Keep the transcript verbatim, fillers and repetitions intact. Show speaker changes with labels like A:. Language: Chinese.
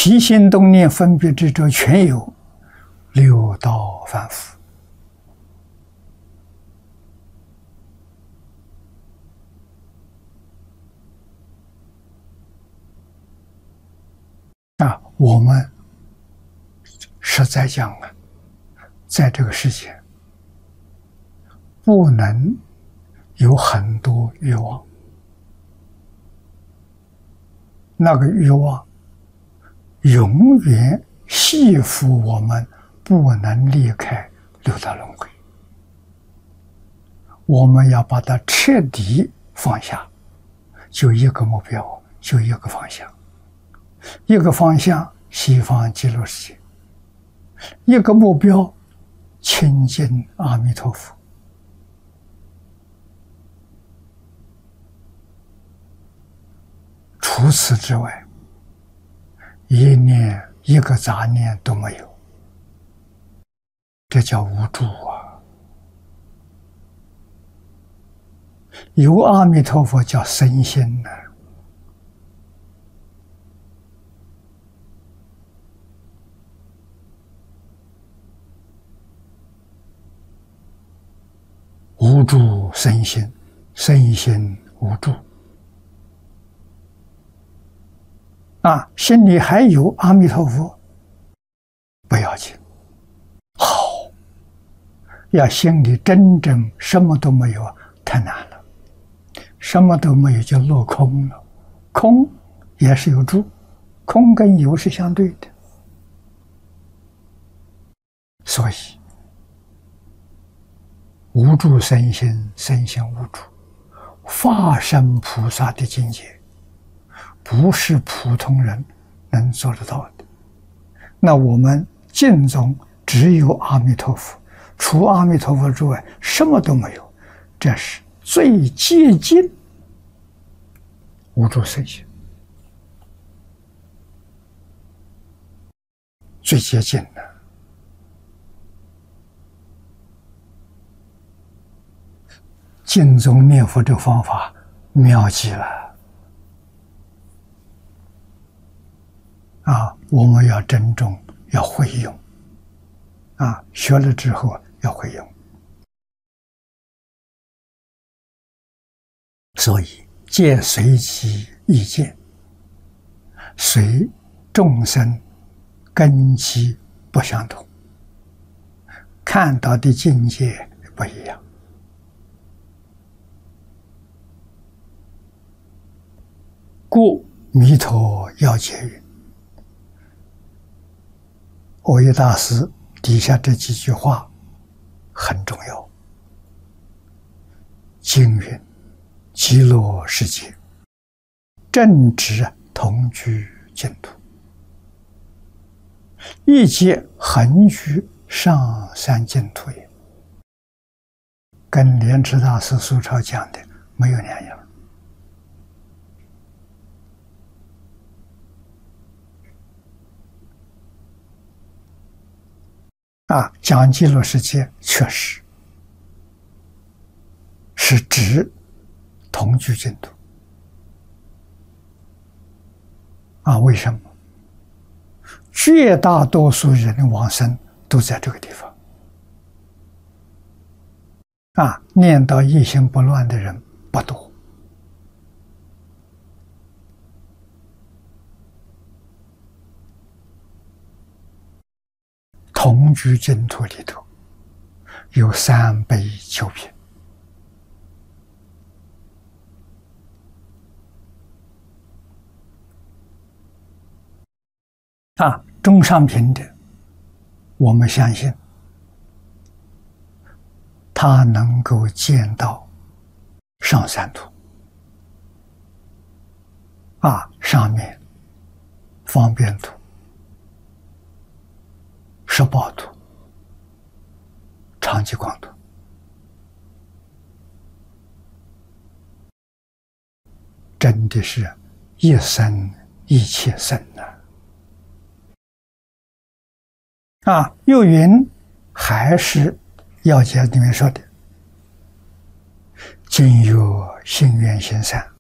A: 起心动念分别执着全有，六道凡夫。啊，我们实在讲啊，在这个世界不能有很多欲望，那个欲望永远系缚我们，不能离开六道轮回。我们要把它彻底放下，就一个目标，就一个方向。一个方向，西方极乐世界；一个目标，亲近阿弥陀佛。除此之外，一念一个杂念都没有，这叫无助啊！有阿弥陀佛叫身心呢、啊。无助身心，身心无助。啊，心里还有阿弥陀佛，不要紧。好，要心里真正什么都没有，太难了。什么都没有就落空了，空也是有助，空跟有是相对的。所以无助身心，身心无助，法身菩萨的境界不是普通人能做得到的。那我们净宗只有阿弥陀佛，除阿弥陀佛之外什么都没有，这是最接近无助身心，最接近的。净宗念佛这个方法妙极了啊！我们要珍重，要会用啊！学了之后要会用。所以戒随其意见，随众生根基不相同，看到的境界不一样。故弥陀要解云，蕅益大师底下这几句话很重要。经云：极乐世界，正直同居净土，一切恒居上三净土也。跟莲池大师苏超讲的没有两样。啊，讲极乐世界确实是指同居净土啊？为什么？绝大多数人的往生都在这个地方啊！念到一心不乱的人不多。同居净土里头有三悲求品啊，中上品的，我们相信他能够见到上三途啊，上面方便土、十报土、长吉光土，真的是一生一切生呐！啊，又云还是要解里面说的：今有信愿行善，